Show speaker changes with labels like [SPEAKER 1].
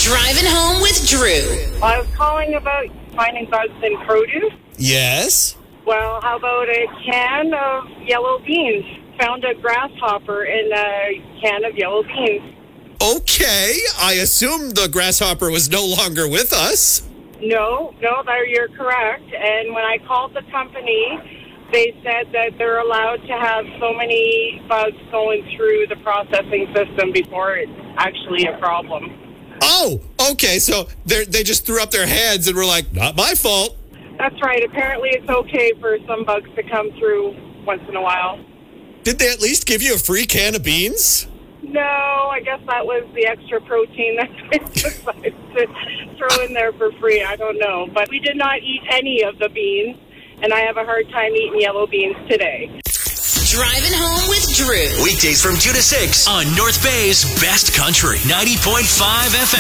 [SPEAKER 1] Driving home with Drew.
[SPEAKER 2] I was calling about finding bugs in produce.
[SPEAKER 3] Yes?
[SPEAKER 2] Well, how about a can of yellow beans? Found a grasshopper in a can of yellow beans.
[SPEAKER 3] Okay, I assume the grasshopper was no longer with us.
[SPEAKER 2] No, you're correct. And when I called the company, they said that they're allowed to have so many bugs going through the processing system before it's actually a problem.
[SPEAKER 3] Oh, okay, so they just threw up their hands and were like, not my fault.
[SPEAKER 2] That's right. Apparently it's okay for some bugs to come through once in a while.
[SPEAKER 3] Did they at least give you a free can of beans?
[SPEAKER 2] No, I guess that was the extra protein that they decided to throw in there for free. I don't know. But we did not eat any of the beans, and I have a hard time eating yellow beans today.
[SPEAKER 1] Driving home with Drew.
[SPEAKER 4] Weekdays from 2 to 6 on North Bay's Best Country 90.5 FM.